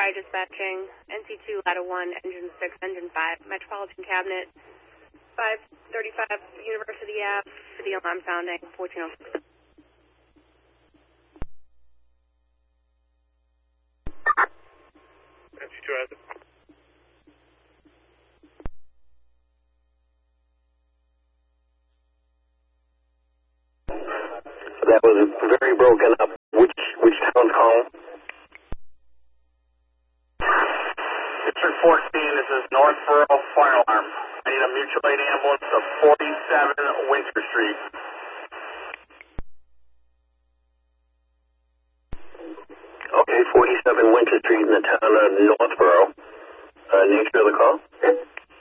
Fire dispatching, NC2, ladder 1, engine 6, engine 5, Metropolitan Cabinet, 535 University Ave, for the alarm sounding, 1406. NC2 has it. That was very broken up. Which town's calling? District 14, this is Northborough Fire Alarm. I need a mutual aid ambulance to 47 Winter Street. Okay, 47 Winter Street in the town of Northborough. Nature of the call?